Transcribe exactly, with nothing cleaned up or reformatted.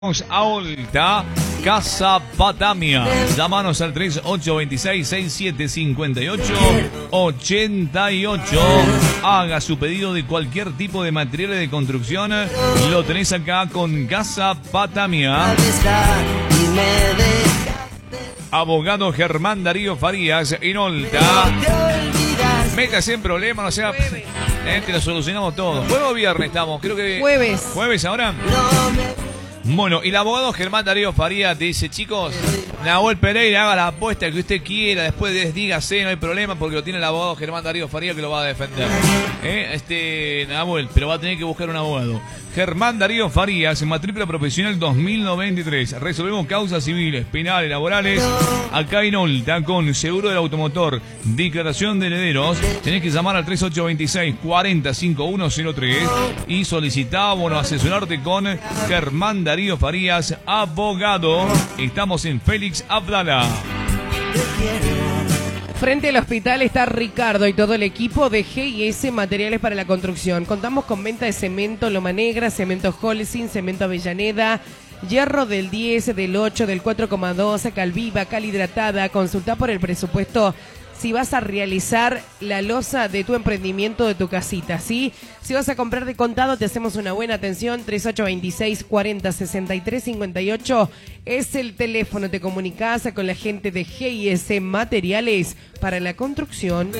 Vamos a Olta, Casa Patamia. Llámanos al tres ocho dos seis, seis siete cinco ocho, ocho ocho. Haga su pedido de cualquier tipo de materiales de construcción. Lo tenés acá con Casa Patamia. Abogado Germán Darío Farías en Olta. Métase en problemas, no sea... Eh, te lo solucionamos todo. ¿Jueves o viernes estamos? Creo que... Jueves. ¿Jueves ahora? Bueno, y el abogado Germán Darío Farías te dice, chicos, Nahuel Pereira, haga la apuesta que usted quiera, después dígase, no hay problema, porque lo tiene el abogado Germán Darío Farías que lo va a defender. ¿Eh? Este, Nahuel, pero va a tener que buscar un abogado. Germán Darío Farías, matrícula profesional dos mil noventa y tres. Resolvemos causas civiles, penales, laborales, acá en Olta, con seguro del automotor, declaración de herederos. Tenés que llamar al tres ocho dos seis, cuarenta, cincuenta y uno cero tres y solicitá, bueno, asesorarte con Germán Darío Farías, abogado. Estamos en Félix Abdala. Frente al hospital está Ricardo y todo el equipo de G y S Materiales para la Construcción. Contamos con venta de cemento Loma Negra, cemento Holcim, cemento Avellaneda, hierro del diez, del ocho, del cuatro coma dos, cal viva, cal hidratada. Consulta por el presupuesto si vas a realizar la losa de tu emprendimiento, de tu casita, ¿sí? Si vas a comprar de contado, te hacemos una buena atención. tres ocho dos seis, cuarenta, sesenta y tres cincuenta y ocho es el teléfono. Te comunicas con la gente de G y S Materiales para la Construcción.